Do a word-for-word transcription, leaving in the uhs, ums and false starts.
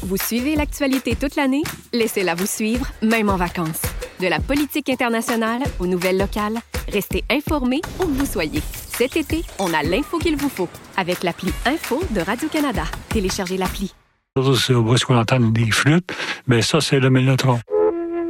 Vous suivez l'actualité toute l'année? Laissez-la vous suivre, même en vacances. De la politique internationale aux nouvelles locales, restez informés où que vous soyez. Cet été, on a l'info qu'il vous faut avec l'appli Info de Radio-Canada. Téléchargez l'appli. Où est-ce qu'on entend des flûtes? Bien, ça, c'est le mélotron.